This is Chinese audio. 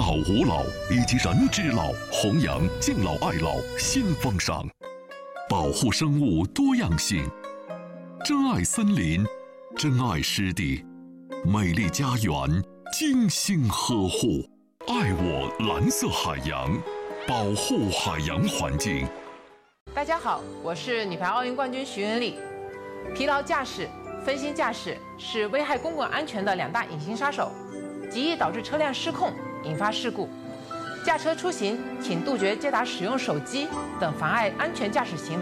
老吾老以及人之老，弘扬敬老爱老新风尚，保护生物多样性，珍爱森林，珍爱湿地，美丽家园精心呵护，爱我蓝色海洋，保护海洋环境。 大家好，我是女排奥运冠军徐文丽。疲劳驾驶、分心驾驶是危害公共安全的2大隐形杀手，极易导致车辆失控，引发事故。驾车出行，请杜绝接打使用手机等妨碍安全驾驶行为。